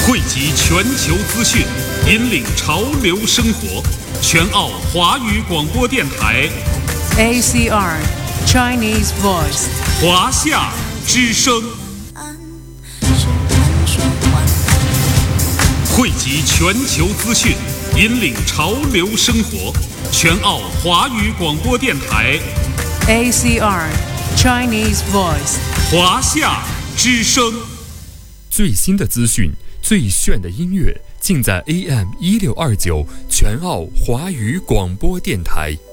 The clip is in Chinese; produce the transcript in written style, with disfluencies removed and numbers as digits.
汇集全球资讯，引领潮流生活。全澳华语广播电台 ACR Chinese Voice 华夏之声，汇集全球资讯，引领潮流生活。全澳华语广播电台 ACR Chinese Voice 华夏之声， 最新的资讯，最炫的音乐，尽在AM 1629全澳华语广播电台。